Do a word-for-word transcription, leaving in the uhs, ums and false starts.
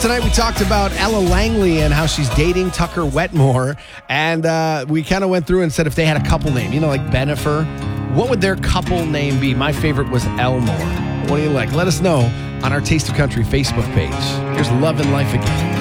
tonight we talked about Ella Langley and how she's dating Tucker Wetmore. And uh, we kind of went through and said if they had a couple name, you know, like Bennifer, what would their couple name be? My favorite was Elmore. What do you like? Let us know on our Taste of Country Facebook page. Here's Love and Life Again.